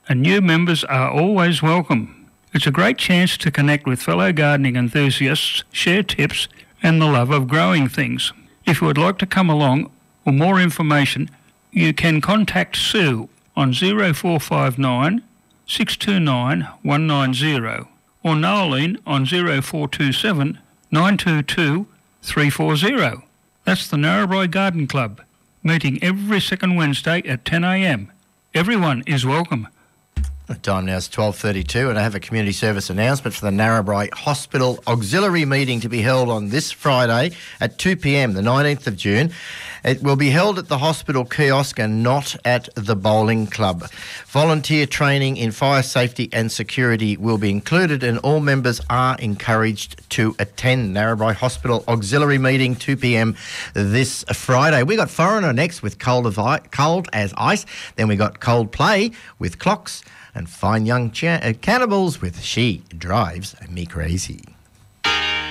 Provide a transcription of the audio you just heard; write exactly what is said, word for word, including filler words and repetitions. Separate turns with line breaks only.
and new members are always welcome. It's a great chance to connect with fellow gardening enthusiasts, share tips and the love of growing things. If you would like to come along or more information, you can contact Sue on zero four five nine, six two nine, one nine zero or Noeline on zero four two seven, nine two two, three four zero. That's the Narrabri Garden Club, meeting every second Wednesday at ten a m. Everyone is welcome.
The time now is twelve thirty-two and I have a community service announcement for the Narrabri Hospital Auxiliary meeting to be held on this Friday at two p m, the nineteenth of June. It will be held at the hospital kiosk and not at the bowling club. Volunteer training in fire safety and security will be included and all members are encouraged to attend. Narrabri Hospital Auxiliary meeting, two p m this Friday. We got Foreigner next with Cold as, I- Cold as Ice. Then we got Coldplay with Clocks and Fine Young Ch- uh, Cannibals with She Drives Me Crazy.